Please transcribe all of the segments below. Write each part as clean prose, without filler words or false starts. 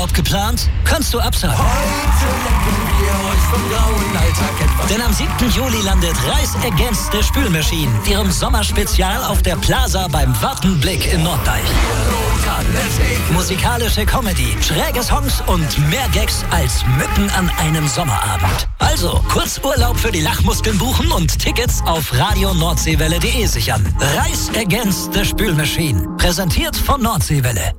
Urlaub geplant? Kannst du absagen. Heute lenken wir euch vom grauen Alltag etwas. Denn am 7. Juli landet Reis Against the Spülmaschine, ihrem Sommerspezial auf der Plaza beim Wartenblick in Norddeich. Musikalische Comedy, schräge Songs und mehr Gags als mitten an einem Sommerabend. Also, Kurzurlaub für die Lachmuskeln buchen und Tickets auf radionordseewelle.de sichern. Reis Against the Spülmaschine. Präsentiert von Nordseewelle.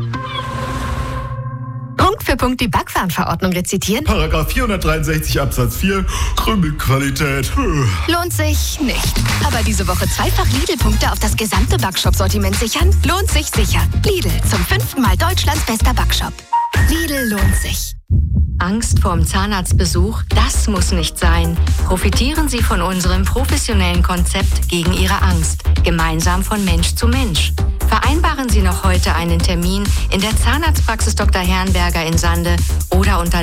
Punkt für Punkt die Backwarenverordnung rezitieren? Paragraph 463 Absatz 4, Krümelqualität. Lohnt sich nicht. Aber diese Woche zweifach Lidl-Punkte auf das gesamte Backshop-Sortiment sichern? Lohnt sich sicher. Lidl, zum 5. Mal Deutschlands bester Backshop. Lidl lohnt sich. Angst vorm Zahnarztbesuch? Das muss nicht sein. Profitieren Sie von unserem professionellen Konzept gegen Ihre Angst. Gemeinsam von Mensch zu Mensch. Vereinbaren Sie noch heute einen Termin in der Zahnarztpraxis Dr. Herrenberger in Sande oder unter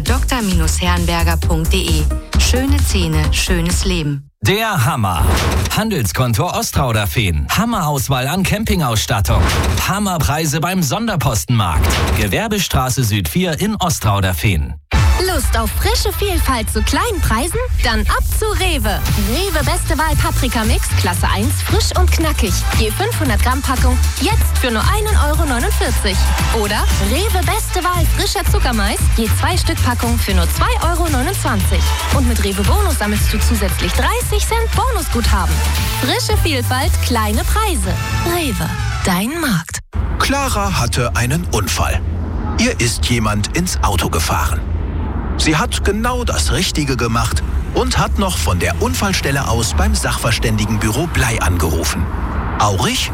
dr-herrenberger.de. Schöne Zähne, schönes Leben. Der Hammer. Handelskontor Ostrauderfehn. Hammerauswahl an Campingausstattung. Hammerpreise beim Sonderpostenmarkt. Gewerbestraße Süd 4 in Ostrauderfehn. Lust auf frische Vielfalt zu kleinen Preisen? Dann ab zu Rewe. Rewe Beste Wahl Paprika Mix, Klasse 1, frisch und knackig. Je 500 Gramm Packung, jetzt für nur 1,49 €. Oder Rewe Beste Wahl frischer Zuckermais, je 2 Stück Packung für nur 2,29 €. Und mit Rewe Bonus sammelst du zusätzlich 30 Cent Bonusguthaben. Frische Vielfalt, kleine Preise. Rewe, dein Markt. Clara hatte einen Unfall. Ihr ist jemand ins Auto gefahren. Sie hat genau das Richtige gemacht und hat noch von der Unfallstelle aus beim Sachverständigenbüro Blei angerufen. Aurich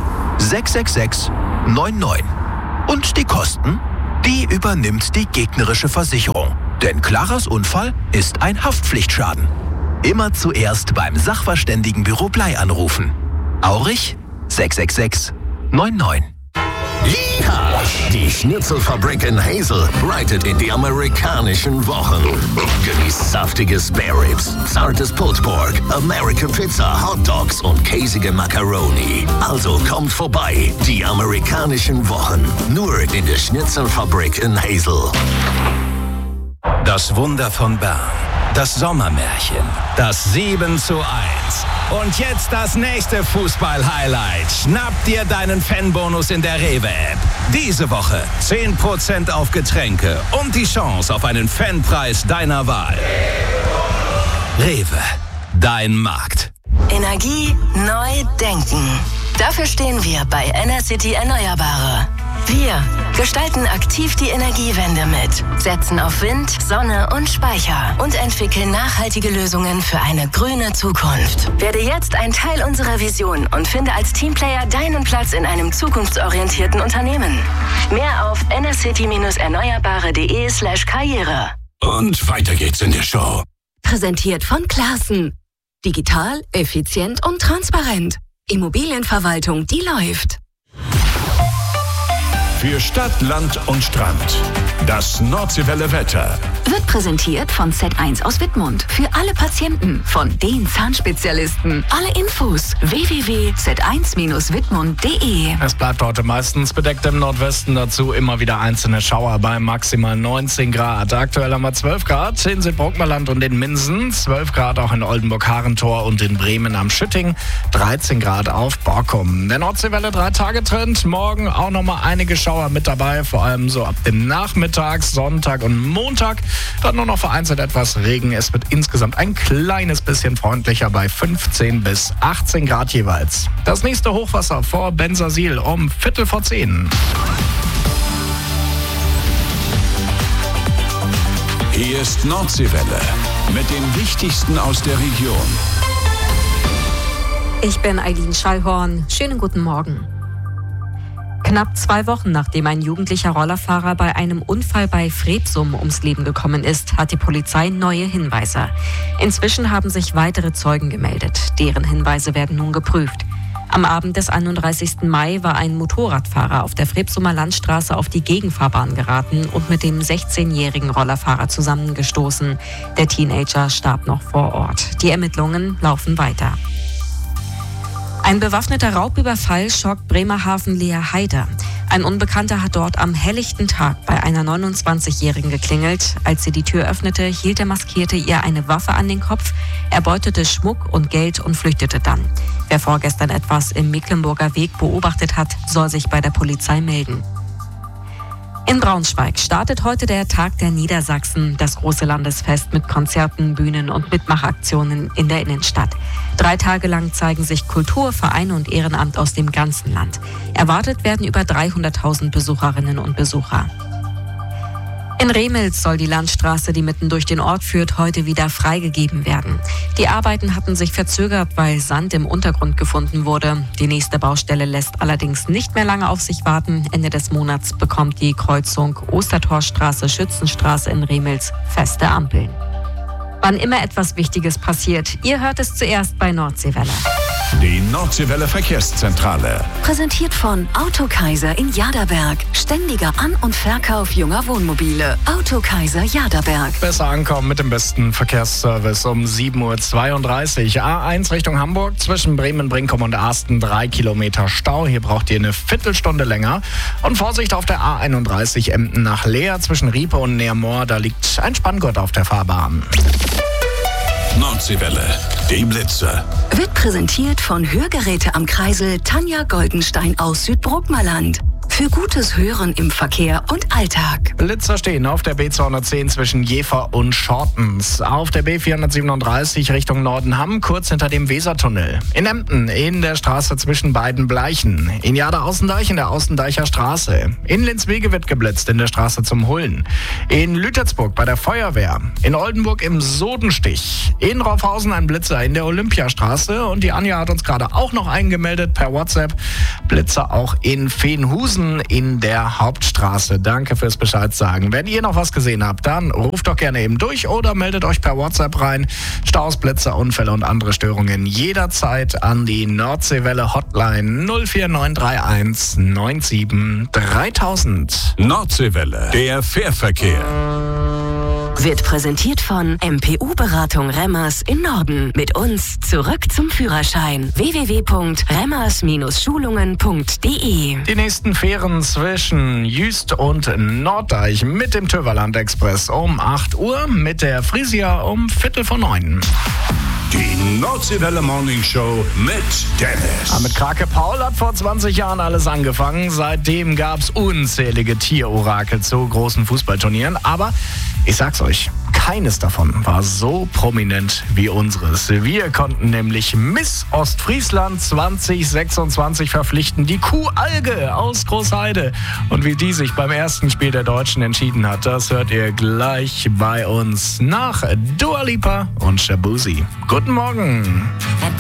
666 99. Und die Kosten? Die übernimmt die gegnerische Versicherung. Denn Claras Unfall ist ein Haftpflichtschaden. Immer zuerst beim Sachverständigenbüro Blei anrufen. Aurich 666 99. Yeehaw! Die Schnitzelfabrik in Hazel reitet in die amerikanischen Wochen. Genießt saftige Spare Ribs, zartes Pulled Pork, American Pizza, Hot Dogs und käsige Macaroni. Also kommt vorbei, die amerikanischen Wochen. Nur in der Schnitzelfabrik in Hazel. Das Wunder von Bern. Das Sommermärchen. Das 7:1. Und jetzt das nächste Fußball-Highlight. Schnapp dir deinen Fanbonus in der Rewe-App. Diese Woche 10% auf Getränke und die Chance auf einen Fanpreis deiner Wahl. Rewe, dein Markt. Energie neu denken. Dafür stehen wir bei Enercity Erneuerbare. Wir gestalten aktiv die Energiewende mit, setzen auf Wind, Sonne und Speicher und entwickeln nachhaltige Lösungen für eine grüne Zukunft. Werde jetzt ein Teil unserer Vision und finde als Teamplayer deinen Platz in einem zukunftsorientierten Unternehmen. Mehr auf enercity-erneuerbare.de/karriere. Und weiter geht's in der Show. Präsentiert von Classen. Digital, effizient und transparent. Immobilienverwaltung, die läuft. Für Stadt, Land und Strand. Das Nordseewelle Wetter. Wird präsentiert von Z1 aus Wittmund. Für alle Patienten von den Zahnspezialisten. Alle Infos www.z1-wittmund.de. Es bleibt heute meistens bedeckt im Nordwesten. Dazu immer wieder einzelne Schauer bei maximal 19 Grad. Aktuell haben wir 12 Grad in Seebruckmerland und in Minden. 12 Grad auch in Oldenburg-Harentor und in Bremen am Schütting. 13 Grad auf Borkum. Der Nordseewelle 3-Tage-Trend. Morgen auch nochmal einige Schauer mit dabei. Vor allem so ab dem Nachmittag, Sonntag und Montag. Dann nur noch vereinzelt etwas Regen. Es wird insgesamt ein kleines bisschen freundlicher bei 15 bis 18 Grad jeweils. Das nächste Hochwasser vor Bensersiel um 10:45. Hier ist Nordseewelle mit dem Wichtigsten aus der Region. Ich bin Eileen Schallhorn. Schönen guten Morgen. Knapp 2 Wochen nachdem ein jugendlicher Rollerfahrer bei einem Unfall bei Fredsum ums Leben gekommen ist, hat die Polizei neue Hinweise. Inzwischen haben sich weitere Zeugen gemeldet. Deren Hinweise werden nun geprüft. Am Abend des 31. Mai war ein Motorradfahrer auf der Frebsumer Landstraße auf die Gegenfahrbahn geraten und mit dem 16-jährigen Rollerfahrer zusammengestoßen. Der Teenager starb noch vor Ort. Die Ermittlungen laufen weiter. Ein bewaffneter Raubüberfall schockt Bremerhaven-Leerheide. Ein Unbekannter hat dort am helllichten Tag bei einer 29-Jährigen geklingelt. Als sie die Tür öffnete, hielt der Maskierte ihr eine Waffe an den Kopf, erbeutete Schmuck und Geld und flüchtete dann. Wer vorgestern etwas im Mecklenburger Weg beobachtet hat, soll sich bei der Polizei melden. In Braunschweig startet heute der Tag der Niedersachsen, das große Landesfest mit Konzerten, Bühnen und Mitmachaktionen in der Innenstadt. 3 Tage lang zeigen sich Kultur, Vereine und Ehrenamt aus dem ganzen Land. Erwartet werden über 300.000 Besucherinnen und Besucher. In Remels soll die Landstraße, die mitten durch den Ort führt, heute wieder freigegeben werden. Die Arbeiten hatten sich verzögert, weil Sand im Untergrund gefunden wurde. Die nächste Baustelle lässt allerdings nicht mehr lange auf sich warten. Ende des Monats bekommt die Kreuzung Ostertorstraße-Schützenstraße in Remels feste Ampeln. Wann immer etwas Wichtiges passiert, ihr hört es zuerst bei Nordseewelle. Die Nordseewelle Verkehrszentrale. Präsentiert von Autokaiser in Jaderberg. Ständiger An- und Verkauf junger Wohnmobile. Autokaiser Jaderberg. Besser ankommen mit dem besten Verkehrsservice um 7.32 Uhr. A1 Richtung Hamburg zwischen Bremen-Brinkum und Asten 3 Kilometer Stau. Hier braucht ihr eine Viertelstunde länger. Und Vorsicht auf der A31 Emden nach Leer zwischen Riepe und Neermoor. Da liegt ein Spanngurt auf der Fahrbahn. Nordseewelle, die Blitze. Wird präsentiert von Hörgeräte am Kreisel Tanja Goldenstein aus Südbruckmerland. Für gutes Hören im Verkehr und Alltag. Blitzer stehen auf der B210 zwischen Jever und Schortens. Auf der B437 Richtung Nordenham, kurz hinter dem Wesertunnel. In Emden in der Straße zwischen beiden Bleichen. In Jader-Außendeich in der Außendeicher Straße. In Linswege wird geblitzt in der Straße zum Hullen. In Lütersburg bei der Feuerwehr. In Oldenburg im Sodenstich. In Raufhausen ein Blitzer in der Olympiastraße. Und die Anja hat uns gerade auch noch eingemeldet per WhatsApp. Blitzer auch in Veenhusen in der Hauptstraße. Danke fürs Bescheid sagen. Wenn ihr noch was gesehen habt, dann ruft doch gerne eben durch oder meldet euch per WhatsApp rein. Staus, Blitzer, Unfälle und andere Störungen jederzeit an die Nordseewelle Hotline 04931 97 3000. Nordseewelle, der Fährverkehr. Wird präsentiert von MPU-Beratung Remmers in Norden. Mit uns zurück zum Führerschein. www.remmers-schulungen.de. Die nächsten Fähren zwischen Jüst und Norddeich mit dem Töverland Express um 8 Uhr, mit der Frisia um 8:45. Die Nordseewelle Morning Show mit Dennis. Mit Krake Paul hat vor 20 Jahren alles angefangen. Seitdem gab es unzählige Tierorakel zu großen Fußballturnieren. Aber ich sag's euch, keines davon war so prominent wie unseres. Wir konnten nämlich Miss Ostfriesland 2026 verpflichten. Die Kuhalge aus Großheide. Und wie die sich beim ersten Spiel der Deutschen entschieden hat, das hört ihr gleich bei uns nach Dua Lipa und Shabuzi. Guten Morgen.